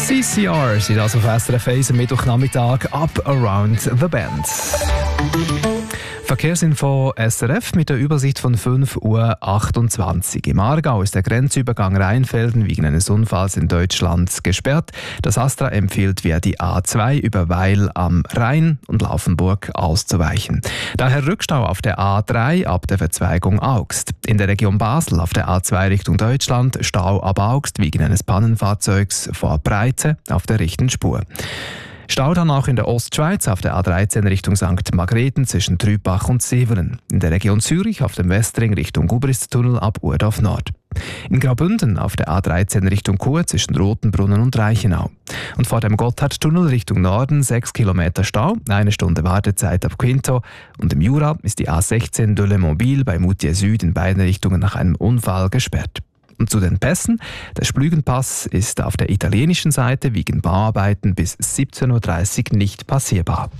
CCR sind also auf SRF 1 am Mittwochnachmittag Up Around the Bend. Verkehrsinfo SRF mit der Übersicht von 5:28 Uhr. Im Aargau ist der Grenzübergang Rheinfelden wegen eines Unfalls in Deutschland gesperrt. Das AStRA empfiehlt, via die A2 über Weil am Rhein und Laufenburg auszuweichen. Daher Rückstau auf der A3 ab der Verzweigung Augst. In der Region Basel auf der A2 Richtung Deutschland Stau ab Augst wegen eines Pannenfahrzeugs vor Breite auf der rechten Spur. Stau dann auch in der Ostschweiz auf der A13 Richtung St. Margrethen zwischen Trübach und Severen. In der Region Zürich auf dem Westring Richtung Gubristunnel ab Urdorf Nord. In Graubünden auf der A13 Richtung Chur zwischen Rotenbrunnen und Reichenau. Und vor dem Gotthardtunnel Richtung Norden 6 Kilometer Stau, 1 Stunde Wartezeit ab Quinto. Und im Jura ist die A16 de Le Mobile bei Moutier Süd in beiden Richtungen nach einem Unfall gesperrt. Und zu den Pässen. Der Splügenpass ist auf der italienischen Seite wegen Bauarbeiten bis 17:30 Uhr nicht passierbar.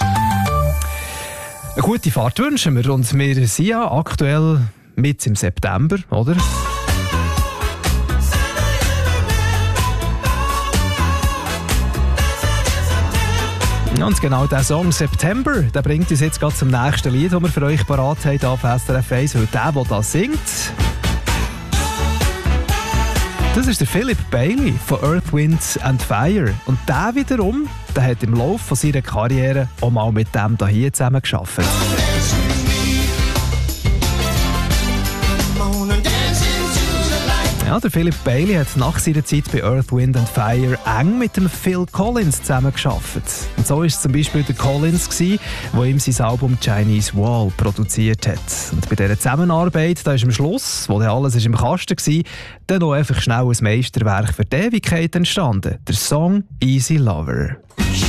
Eine gute Fahrt wünschen wir und wir sind ja aktuell mitten im September, oder? Und genau der Song «September», der bringt uns jetzt gerade zum nächsten Lied, das wir für euch parat haben auf SRF 1, weil der das singt, das ist der Philip Bailey von Earth, Wind and Fire. Und der wiederum, der hat im Laufe von seiner Karriere auch mal mit dem hier zusammen gearbeitet. Ja, der Philip Bailey hat nach seiner Zeit bei Earth, Wind and Fire eng mit dem Phil Collins zusammengearbeitet. Und so war es zum Beispiel der Collins, der ihm sein Album «Chinese Wall» produziert hat. Und bei dieser Zusammenarbeit, da ist am Schluss, wo dann alles im Kasten war, dann noch einfach schnell ein Meisterwerk für die Ewigkeit entstanden. Der Song «Easy Lover».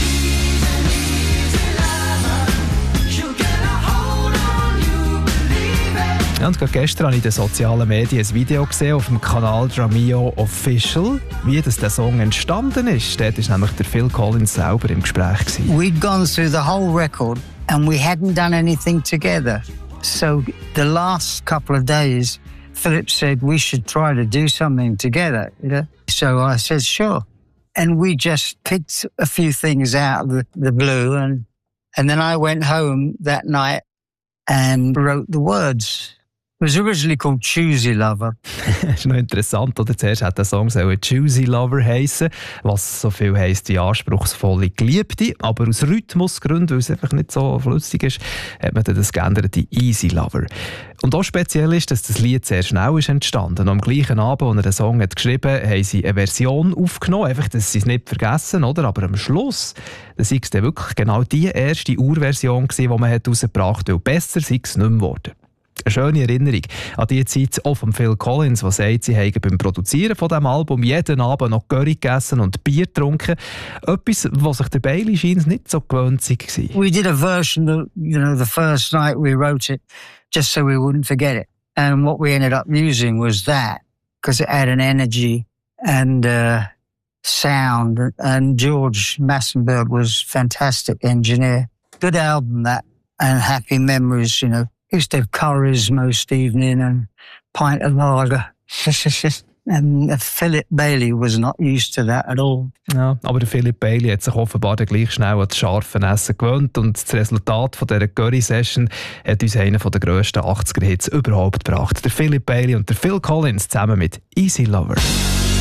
Ja, und gerade gestern habe ich in den sozialen Medien ein Video gesehen auf dem Kanal Dramio Official, wie der Song entstanden ist. Dort war nämlich der Phil Collins selber im Gespräch. We'd gone through the whole record and we hadn't done anything together. So the last couple of days, Philip said we should try to do something together. You know? So I said sure. And we just picked a few things out of the blue and then I went home that night and wrote the words. It was originally called Choosy Lover. Das ist noch interessant, oder? Zuerst hat der Song Choosy Lover heissen, was so viel heisst wie anspruchsvolle Geliebte. Aber aus Rhythmusgründen, weil es einfach nicht so flüssig ist, hat man dann das geändert in Easy Lover. Und auch speziell ist, dass das Lied sehr schnell ist entstanden. Und am gleichen Abend, als er den Song hat geschrieben hat, haben sie eine Version aufgenommen, einfach, dass sie es nicht vergessen, oder? Aber am Schluss, das war es dann wirklich genau die erste Urversion, die man herausgebracht hat, weil besser sei es nicht mehr geworden. Eine schöne Erinnerung an die Zeit auch von Phil Collins, der sagt, sie haben beim Produzieren von diesem Album jeden Abend noch Curry gegessen und Bier getrunken. Etwas, was sich der Bailey scheint nicht so gewöhnt war. We did a version, the first night we wrote it, just so we wouldn't forget it. And what we ended up using was that, because it had an energy and sound. And George Massenberg was a fantastic engineer. Good album, that, and happy memories, Used to have curries most evening and a pint of lager. And Philip Bailey was not used to that at all. Ja, aber der Philip Bailey hat sich offenbar gleich schnell an das scharfe Essen gewöhnt und das Resultat von dieser Curry-Session hat uns einen der grössten 80er-Hits überhaupt gebracht. Der Philip Bailey und der Phil Collins zusammen mit «Easy Lover».